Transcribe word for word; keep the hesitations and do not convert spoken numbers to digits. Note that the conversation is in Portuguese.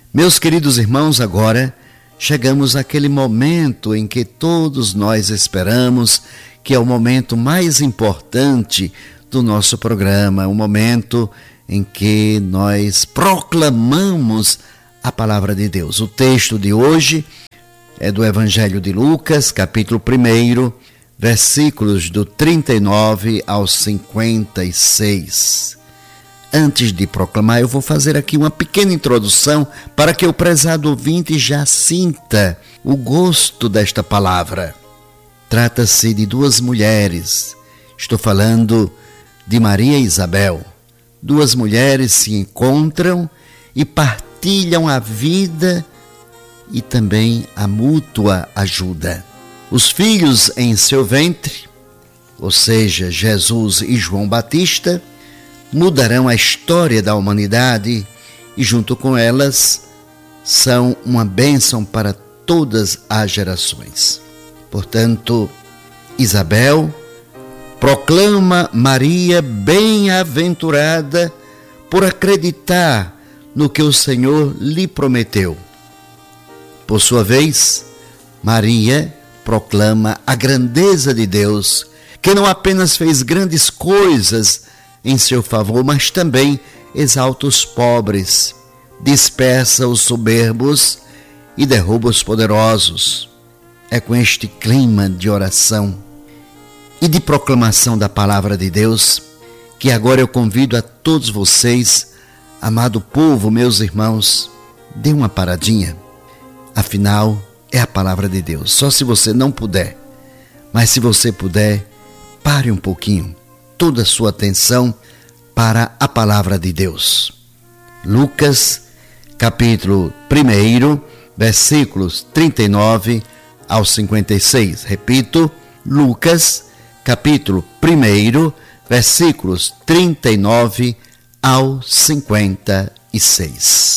Meus queridos irmãos, agora chegamos àquele momento em que todos nós esperamos, que é o momento mais importante do nosso programa, o momento em que nós proclamamos a palavra de Deus. O texto de hoje é do Evangelho de Lucas, capítulo um, versículos do trinta e nove ao cinquenta e seis. Antes de proclamar, eu vou fazer aqui uma pequena introdução para que o prezado ouvinte já sinta o gosto desta palavra. Trata-se de duas mulheres. Estou falando de Maria e Isabel. Duas mulheres se encontram e partilham a vida e também a mútua ajuda. Os filhos em seu ventre, ou seja, Jesus e João Batista, mudarão a história da humanidade e, junto com elas, são uma bênção para todas as gerações. Portanto, Isabel proclama Maria bem-aventurada por acreditar no que o Senhor lhe prometeu. Por sua vez, Maria proclama a grandeza de Deus, que não apenas fez grandes coisas em seu favor, mas também exalta os pobres, dispersa os soberbos e derruba os poderosos. É com este clima de oração e de proclamação da palavra de Deus que agora eu convido a todos vocês, amado povo, meus irmãos, dê uma paradinha. Afinal, é a palavra de Deus. Só se você não puder, mas se você puder, pare um pouquinho toda a sua atenção para a palavra de Deus. Lucas, capítulo um, versículos trinta e nove ao cinquenta e seis. Repito, Lucas, capítulo um, versículos trinta e nove ao cinquenta e seis.